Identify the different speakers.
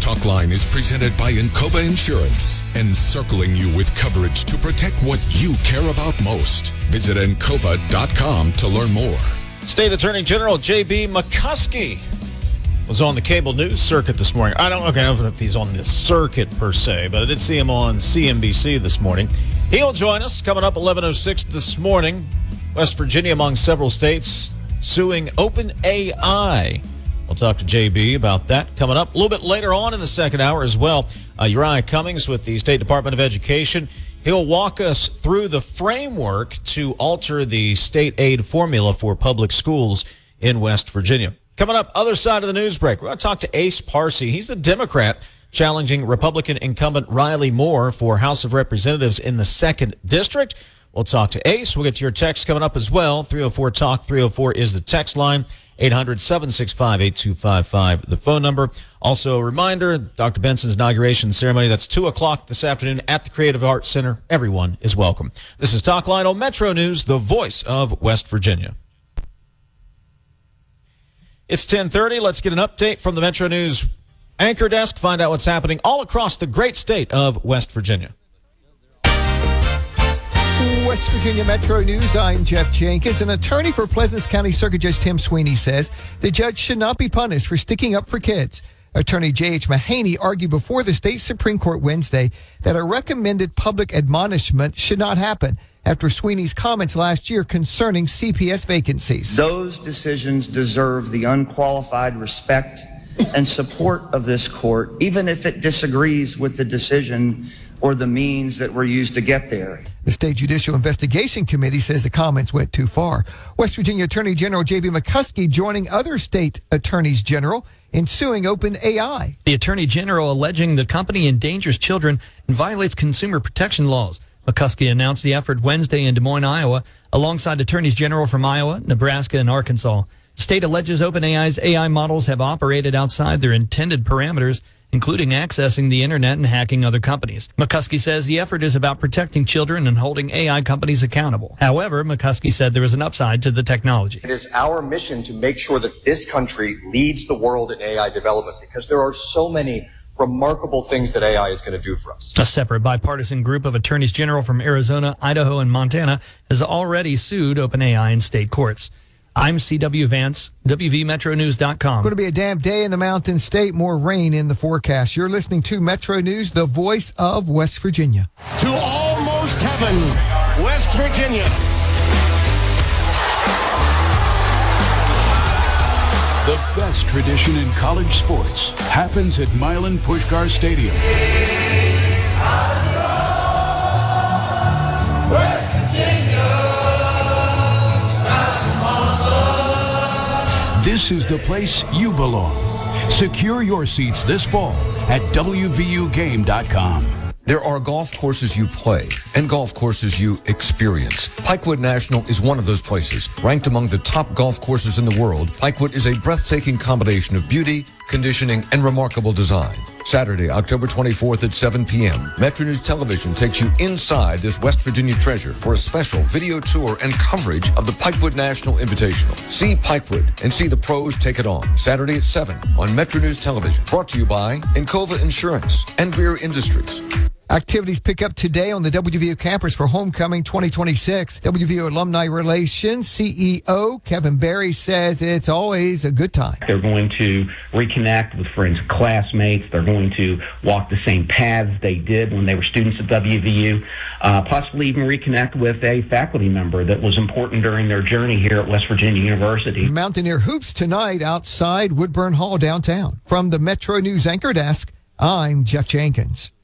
Speaker 1: Talk Line is presented by Encova Insurance, encircling you with coverage to protect what you care about most. Visit Encova.com to learn more.
Speaker 2: State Attorney General J.B. McCuskey was on the cable news circuit this morning. I don't know if he's on the circuit per se, but I did see him on CNBC this morning. He'll join us coming up 11:06 this morning. West Virginia, among several states, suing OpenAI. We'll talk to JB about that coming up a little bit later on in the second hour as well. Uriah Cummings with the State Department of Education. He'll walk us through the framework to alter the state aid formula for public schools in West Virginia. Coming up, other side of the news break, we're going to talk to Ace Parsi. He's the Democrat challenging Republican incumbent Riley Moore for House of Representatives in the 2nd District. We'll talk to Ace. We'll get to your text coming up as well. 304-TALK. 304 is the text line. 800-765-8255, the phone number. Also, a reminder, Dr. Benson's inauguration ceremony, that's 2 o'clock this afternoon at the Creative Arts Center. Everyone is welcome. This is Talk Line on Metro News, the voice of West Virginia. It's 10:30. Let's get an update from the Metro News anchor desk, find out what's happening all across the great state of West Virginia.
Speaker 3: West Virginia Metro News, I'm Jeff Jenkins. An attorney for Pleasants County Circuit Judge Tim Sweeney says the judge should not be punished for sticking up for kids. Attorney J.H. Mahaney argued before the state Supreme Court Wednesday that a recommended public admonishment should not happen after Sweeney's comments last year concerning CPS vacancies.
Speaker 4: Those decisions deserve the unqualified respect and support of this court, even if it disagrees with the decision or the means that were used to get there.
Speaker 3: The State Judicial Investigation Committee says the comments went too far. West Virginia Attorney General J.B. McCuskey joining other state attorneys general in suing OpenAI.
Speaker 5: The Attorney General alleging the company endangers children and violates consumer protection laws. McCuskey announced the effort Wednesday in Des Moines, Iowa, alongside attorneys general from Iowa, Nebraska, and Arkansas. The state alleges OpenAI's AI models have operated outside their intended parameters, including accessing the internet and hacking other companies. McCuskey says the effort is about protecting children and holding AI companies accountable. However, McCuskey said there is an upside to the technology.
Speaker 6: It is our mission to make sure that this country leads the world in AI development because there are so many remarkable things that AI is going to do for us.
Speaker 5: A separate bipartisan group of attorneys general from Arizona, Idaho, and Montana has already sued OpenAI in state courts. I'm C.W. Vance, WVMetroNews.com.
Speaker 3: Going to be a damp day in the Mountain State. More rain in the forecast. You're listening to Metro News, the voice of West Virginia.
Speaker 7: To almost heaven, West Virginia.
Speaker 8: The best tradition in college sports happens at Milan Puskar Stadium.
Speaker 7: West Virginia.
Speaker 8: This is the place you belong. Secure your seats this fall at WVUGame.com.
Speaker 9: There are golf courses you play and golf courses you experience. Pikewood National is one of those places. Ranked among the top golf courses in the world, Pikewood is a breathtaking combination of beauty, conditioning, and remarkable design. Saturday, October 24th at 7 p.m., Metro News Television takes you inside this West Virginia treasure for a special video tour and coverage of the Pikewood National Invitational. See Pikewood and see the pros take it on. Saturday at 7 on Metro News Television. Brought to you by Encova Insurance and Beer Industries.
Speaker 3: Activities pick up today on the WVU campus for Homecoming 2026. WVU Alumni Relations CEO Kevin Berry says it's always a good time.
Speaker 10: They're going to reconnect with friends and classmates. They're going to walk the same paths they did when they were students at WVU, possibly even reconnect with a faculty member that was important during their journey here at West Virginia University.
Speaker 3: Mountaineer Hoops tonight outside Woodburn Hall downtown. From the Metro News Anchor Desk, I'm Jeff Jenkins.